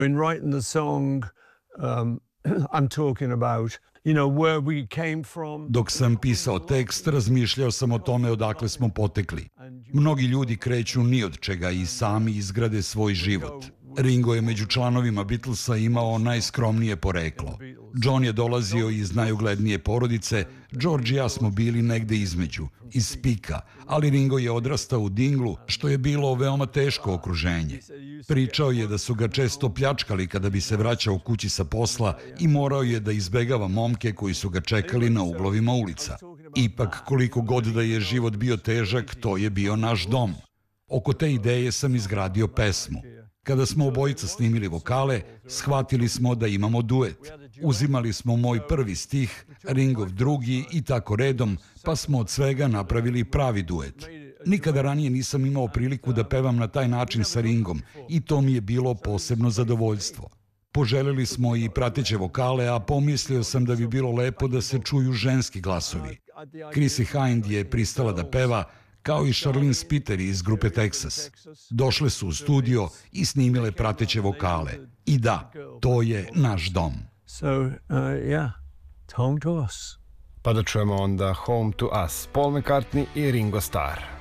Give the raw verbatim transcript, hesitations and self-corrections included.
In writing the song, um, I'm talking about, you know, where we came from. Dok sam pisao tekst, razmišljao sam o tome odakle smo potekli. Mnogi ljudi kreću ni od čega i sami izgrade svoj život. Ringo je među članovima Beatlesa imao najskromnije poreklo. John je dolazio iz najuglednije porodice, George i ja smo bili negde između, iz Pika, ali Ringo je odrastao u Dinglu, što je bilo veoma teško okruženje. Pričao je da su ga često pljačkali kada bi se vraćao kući sa posla i morao je da izbegava momke koji su ga čekali na uglovima ulica. Ipak, koliko god da je život bio težak, to je bio naš dom. Oko te ideje sam izgradio pesmu. Kada smo obojica snimili vokale, shvatili smo da imamo duet. Uzimali smo moj prvi stih, Ringov drugi i tako redom, pa smo od svega napravili pravi duet. Nikada ranije nisam imao priliku da pevam na taj način sa Ringom i to mi je bilo posebno zadovoljstvo. Poželeli smo i prateće vokale, a pomislio sam da bi bilo lepo da se čuju ženski glasovi. Chrissie Hynde je pristala da peva, kao i Charlene Spiteri iz grupe Texas. Došle su u studio i snimile prateće vokale. I da, to je naš dom. So, uh, yeah, it's home to us. Pa da čujemo onda Home to Us, Paul McCartney i Ringo Starr.